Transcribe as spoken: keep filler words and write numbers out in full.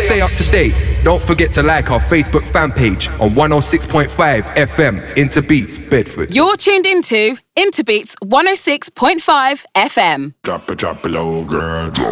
stay up to date, don't forget to like our Facebook fan page on one oh six point five F M, Interbeats, Bedford. You're tuned into Interbeats one oh six point five F M. Drop it, drop it low, girl.